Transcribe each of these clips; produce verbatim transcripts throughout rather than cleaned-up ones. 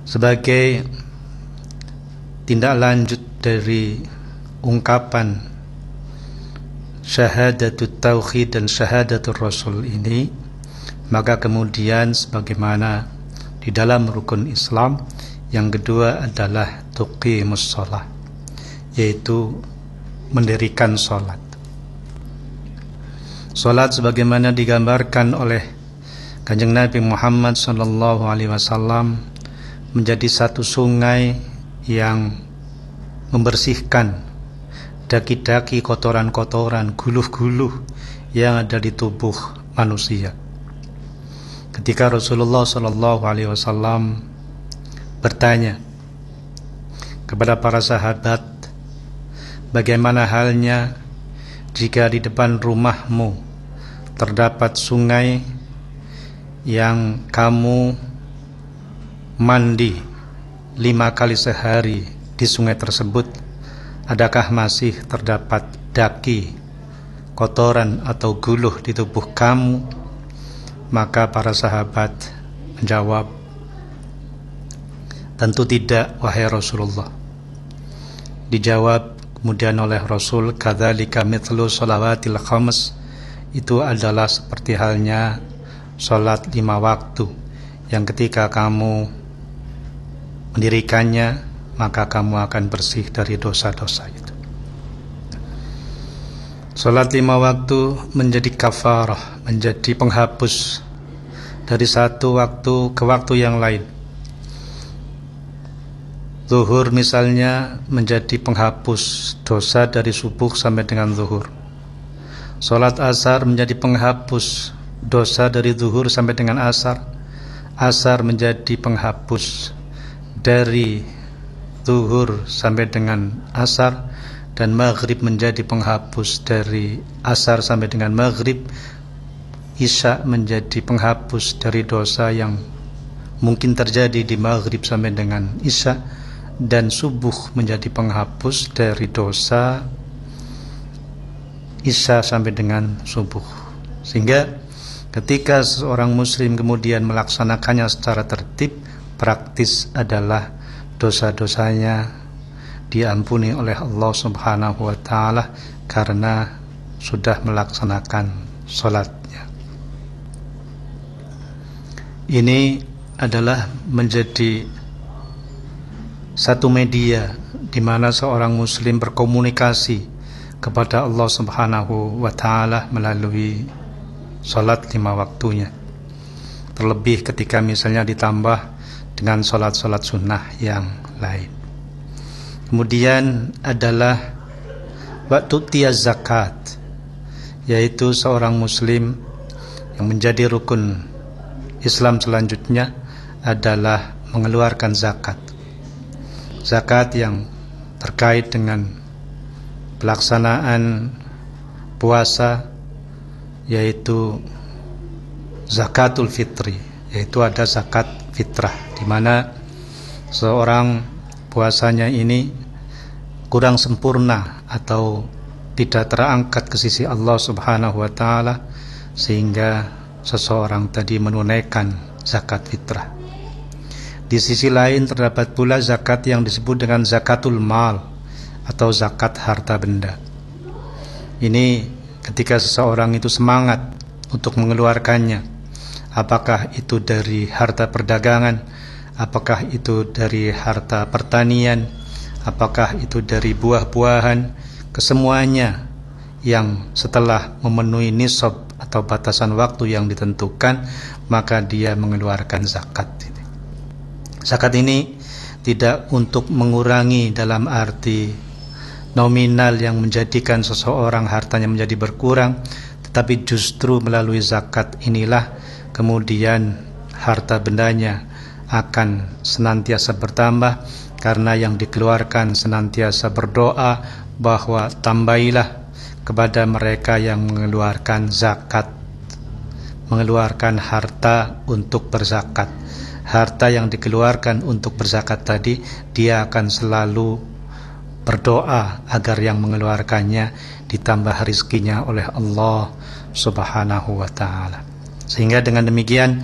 Sebagai tindak lanjut dari ungkapan syahadatut tauhid dan syahadatul rasul ini, maka kemudian sebagaimana di dalam rukun Islam yang kedua adalah tuqimus shalah, yaitu mendirikan salat. Salat sebagaimana digambarkan oleh Kanjeng Nabi Muhammad sallallahu alaihi wasallam menjadi satu sungai yang membersihkan daki-daki, kotoran-kotoran, guluh-guluh yang ada di tubuh manusia. Ketika Rasulullah sallallahu alaihi wasallam bertanya kepada para sahabat, bagaimana halnya jika di depan rumahmu terdapat sungai yang kamu mandi lima kali sehari di sungai tersebut, adakah masih terdapat daki, kotoran atau guluh di tubuh kamu? Maka para sahabat menjawab, tentu tidak, wahai Rasulullah. Dijawab kemudian oleh Rasul, kadzalika mithlu shalawatil khams, itu adalah seperti halnya salat lima waktu yang ketika kamu mendirikannya maka kamu akan bersih dari dosa-dosa itu. Salat lima waktu menjadi kafarah, menjadi penghapus dari satu waktu ke waktu yang lain. Zuhur misalnya menjadi penghapus dosa dari subuh sampai dengan zuhur. Salat asar menjadi penghapus dosa dari zuhur sampai dengan asar. Asar menjadi penghapus dari zuhur sampai dengan asar, dan maghrib menjadi penghapus dari asar sampai dengan maghrib. Isya menjadi penghapus dari dosa yang mungkin terjadi di maghrib sampai dengan isya, dan subuh menjadi penghapus dari dosa isya sampai dengan subuh. Sehingga ketika seorang muslim kemudian melaksanakannya secara tertib, praktis adalah dosa-dosanya diampuni oleh Allah Subhanahu wa taala karena sudah melaksanakan salatnya. Ini adalah menjadi satu media di mana seorang muslim berkomunikasi kepada Allah Subhanahu wa taala melalui salat lima waktunya. Terlebih ketika misalnya ditambah dengan salat-salat sunnah yang lain. Kemudian adalah waktu tiaz zakat, yaitu seorang muslim yang menjadi rukun Islam selanjutnya adalah mengeluarkan zakat. Zakat yang terkait dengan pelaksanaan puasa, yaitu zakatul fitri, yaitu ada zakat fitrah, di mana seorang puasanya ini kurang sempurna atau tidak terangkat ke sisi Allah Subhanahu wa taala, sehingga seseorang tadi menunaikan zakat fitrah. Di sisi lain terdapat pula zakat yang disebut dengan zakatul mal atau zakat harta benda. Ini ketika seseorang itu semangat untuk mengeluarkannya, apakah itu dari harta perdagangan, apakah itu dari harta pertanian, apakah itu dari buah-buahan, kesemuanya yang setelah memenuhi nisab atau batasan waktu yang ditentukan, maka dia mengeluarkan zakat. Zakat ini tidak untuk mengurangi dalam arti nominal yang menjadikan seseorang hartanya menjadi berkurang, tetapi justru melalui zakat inilah kemudian harta bendanya akan senantiasa bertambah, karena yang dikeluarkan senantiasa berdoa bahwa tambailah kepada mereka yang mengeluarkan zakat, mengeluarkan harta untuk berzakat. Harta yang dikeluarkan untuk berzakat tadi, dia akan selalu berdoa agar yang mengeluarkannya ditambah rizkinya oleh Allah Subhanahu wa ta'ala. Sehingga dengan demikian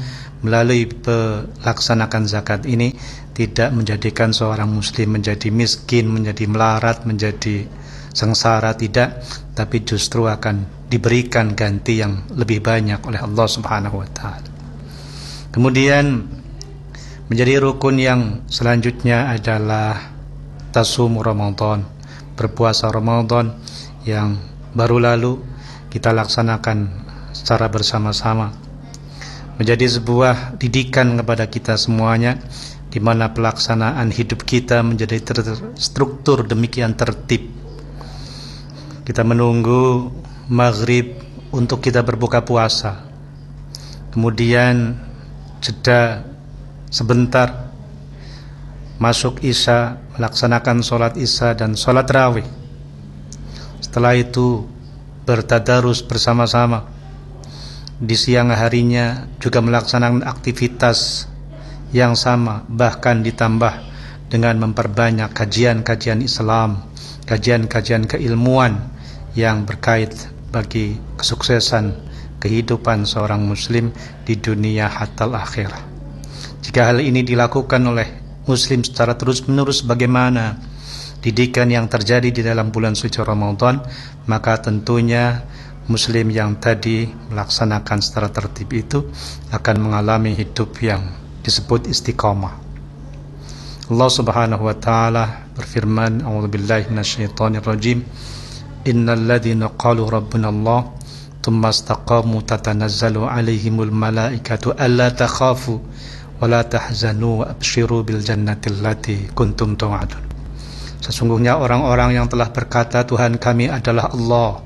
melalui pelaksanakan zakat ini tidak menjadikan seorang muslim menjadi miskin, menjadi melarat, menjadi sengsara, tidak, tapi justru akan diberikan ganti yang lebih banyak oleh Allah Subhanahu wa taala. Kemudian menjadi rukun yang selanjutnya adalah tasum Ramadan, berpuasa Ramadan yang baru lalu kita laksanakan secara bersama-sama. Menjadi sebuah didikan kepada kita semuanya, di mana pelaksanaan hidup kita menjadi terstruktur demikian tertib. Kita menunggu maghrib untuk kita berbuka puasa, kemudian jeda sebentar, masuk isya, melaksanakan sholat isya dan sholat tarawih. Setelah itu bertadarus bersama-sama. Di siang harinya juga melaksanakan aktivitas yang sama, bahkan ditambah dengan memperbanyak kajian-kajian Islam, kajian-kajian keilmuan yang berkait bagi kesuksesan kehidupan seorang muslim di dunia hatta akhirah. Jika hal ini dilakukan oleh muslim secara terus-menerus, bagaimana didikan yang terjadi di dalam bulan suci Ramadan, maka tentunya muslim yang tadi melaksanakan secara tertib itu akan mengalami hidup yang disebut istiqamah. Allah Subhanahu wa taala berfirman, a'udzubillahi minasyaitonir rajim, innal ladzina qalu rabbuna Allah tsumma istaqamu tatanazzalu 'alaihimul malaikatu alla takhafu wa la tahzanu wa abshiru bil jannati allati kuntum tu'adun. Sesungguhnya orang-orang yang telah berkata Tuhan kami adalah Allah,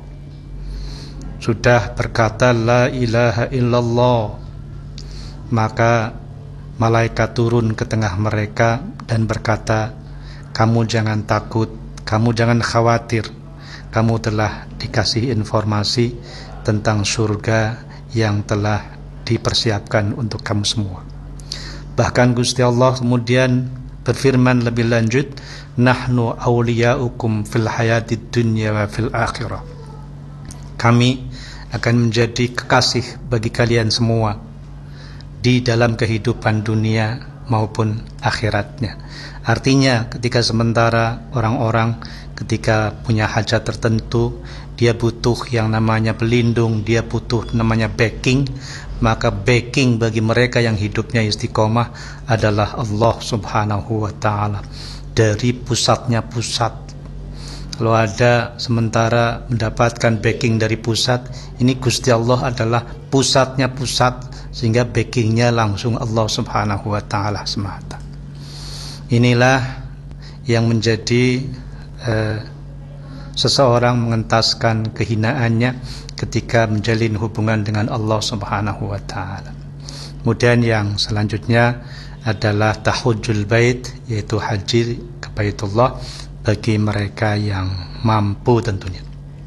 sudah berkata la ilaha illallah, maka malaikat turun ke tengah mereka dan berkata, kamu jangan takut, kamu jangan khawatir, kamu telah dikasih informasi tentang surga yang telah dipersiapkan untuk kamu semua. Bahkan Gusti Allah kemudian berfirman lebih lanjut, nahnu awliyaukum fil hayatid dunya wa fil akhirah. Kami akan menjadi kekasih bagi kalian semua di dalam kehidupan dunia maupun akhiratnya. Artinya ketika sementara orang-orang ketika punya hajat tertentu, dia butuh yang namanya pelindung, dia butuh namanya backing, maka backing bagi mereka yang hidupnya istiqomah adalah Allah Subhanahu wa ta'ala. Dari pusatnya pusat, kalau ada sementara mendapatkan backing dari pusat, ini Gusti Allah adalah pusatnya pusat, sehingga backingnya langsung Allah Subhanahu wa ta'ala semata. Inilah yang menjadi eh, seseorang mengentaskan kehinaannya ketika menjalin hubungan dengan Allah Subhanahu wa ta'ala. Kemudian yang selanjutnya adalah tahujjul bait, yaitu haji ke Baitullah bagi mereka yang mampu tentunya.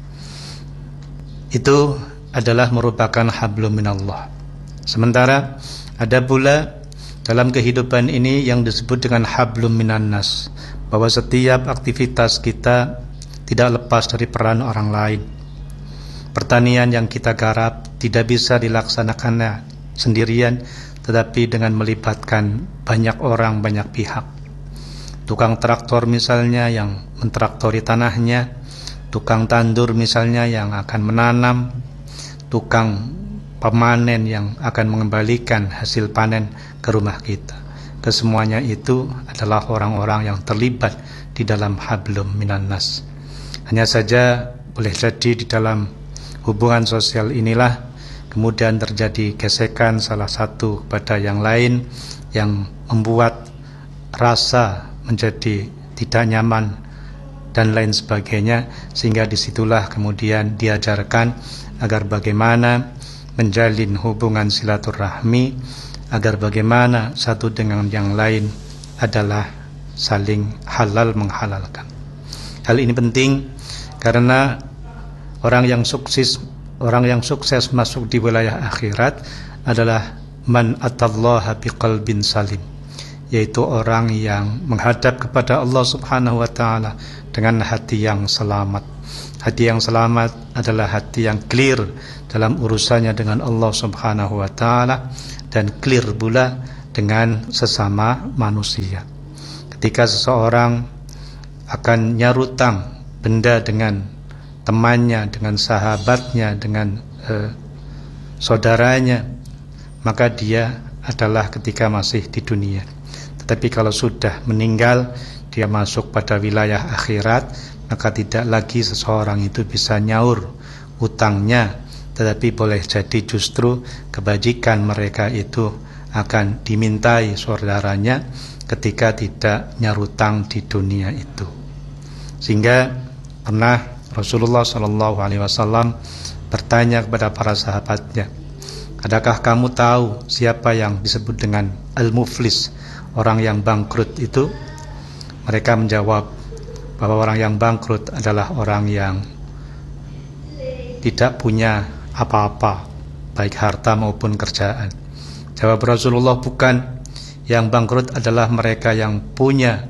Itu adalah merupakan hablum minallah. Sementara ada pula dalam kehidupan ini yang disebut dengan hablum minannas, bahwa setiap aktivitas kita tidak lepas dari peran orang lain. Pertanian yang kita garap tidak bisa dilaksanakannya sendirian, tetapi dengan melibatkan banyak orang, banyak pihak. Tukang traktor misalnya yang mentraktori tanahnya, tukang tandur misalnya yang akan menanam, tukang pemanen yang akan mengembalikan hasil panen ke rumah kita. Kesemuanya itu adalah orang-orang yang terlibat di dalam hablum minannas. Hanya saja boleh jadi di dalam hubungan sosial inilah kemudian terjadi gesekan salah satu kepada yang lain yang membuat rasa menjadi tidak nyaman dan lain sebagainya, sehingga disitulah kemudian diajarkan agar bagaimana menjalin hubungan silaturahmi, agar bagaimana satu dengan yang lain adalah saling halal menghalalkan. Hal ini penting karena orang yang sukses orang yang sukses masuk di wilayah akhirat adalah man atallaha biqalbin salim, yaitu orang yang menghadap kepada Allah Subhanahu wa ta'ala dengan hati yang selamat. Hati yang selamat adalah hati yang clear dalam urusannya dengan Allah Subhanahu wa ta'ala, dan clear pula dengan sesama manusia. Ketika seseorang akan nyarutang benda dengan temannya, dengan sahabatnya, dengan eh, saudaranya, maka dia adalah ketika masih di dunia. Tetapi kalau sudah meninggal, dia masuk pada wilayah akhirat, maka tidak lagi seseorang itu bisa nyaur utangnya, tetapi boleh jadi justru kebajikan mereka itu akan dimintai saudaranya ketika tidak nyarutang di dunia itu. Sehingga pernah Rasulullah shallallahu alaihi wasallam bertanya kepada para sahabatnya, adakah kamu tahu siapa yang disebut dengan al-muflis, orang yang bangkrut itu? Mereka menjawab bahwa orang yang bangkrut adalah orang yang tidak punya apa-apa, baik harta maupun kerjaan. Jawab Rasulullah, bukan. Yang bangkrut adalah mereka yang punya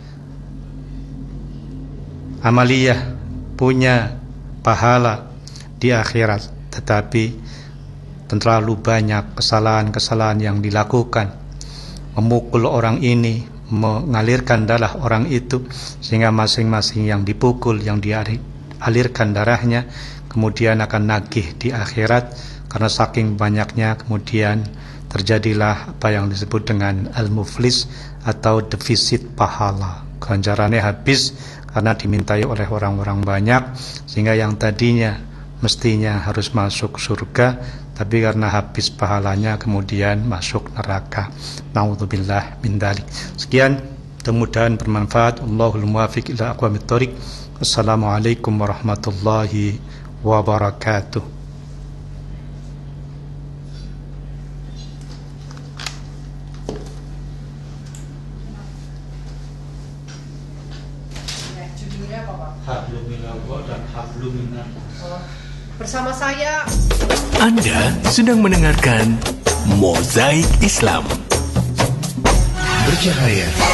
amaliyah, punya pahala di akhirat, tetapi terlalu banyak kesalahan-kesalahan yang dilakukan, memukul orang ini, mengalirkan darah orang itu, sehingga masing-masing yang dipukul, yang dialirkan darahnya, kemudian akan nagih di akhirat. Karena saking banyaknya, kemudian terjadilah apa yang disebut dengan al-muflis atau defisit pahala. Ganjarannya habis karena dimintai oleh orang-orang banyak, sehingga yang tadinya mestinya harus masuk surga, tapi karena habis pahalanya kemudian masuk neraka. Naudzubillah min dzalik. Sekian, mudah-mudahan bermanfaat. Allahul muwaffiq ila aqwamit thoriq. Wassalamualaikum warahmatullahi wabarakatuh. Bersama saya, Anda sedang mendengarkan Mozaik Islam. Bercahaya